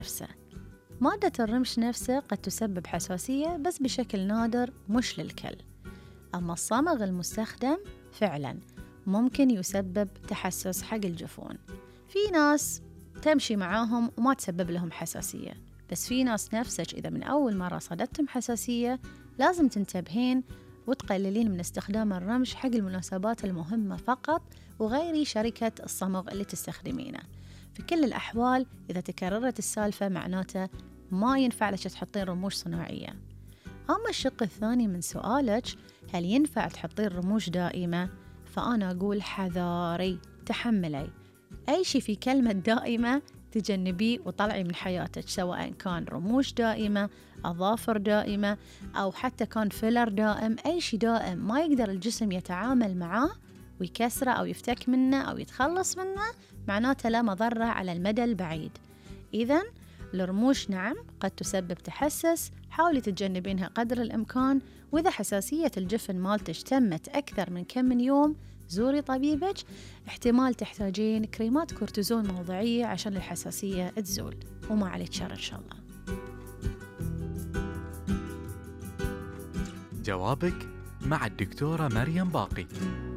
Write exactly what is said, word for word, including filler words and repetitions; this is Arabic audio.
نفسه. مادة الرمش نفسه قد تسبب حساسية بس بشكل نادر مش للكل. أما الصمغ المستخدم فعلاً ممكن يسبب تحسس حق الجفون. في ناس تمشي معاهم وما تسبب لهم حساسية، بس في ناس نفسك إذا من أول مرة صادتهم حساسية لازم تنتبهين وتقللين من استخدام الرمش حق المناسبات المهمة فقط، وغيري شركة الصمغ اللي تستخدمينه. في كل الأحوال إذا تكررت السالفة معناته ما ينفع لك تحطين رموش صناعية. أما الشق الثاني من سؤالك، هل ينفع تحطين رموش دائمة؟ فأنا أقول حذاري، تحملي أي شيء في كلمة دائمة تجنبيه وطلعي من حياتك، سواء كان رموش دائمة، أظافر دائمة، أو حتى كان فيلر دائم. أي شيء دائم ما يقدر الجسم يتعامل معاه ويكسره أو يفتك منه أو يتخلص منه معناته لا مضرة على المدى البعيد. إذن الرموش نعم قد تسبب تحسس، حاولي تتجنبينها قدر الإمكان. وإذا حساسية الجفن مالتك تمت أكثر من كم من يوم زوري طبيبك، احتمال تحتاجين كريمات كورتيزون موضعية عشان الحساسية تزول، وما عليك شر إن شاء الله. جوابك مع الدكتورة مريم باقي.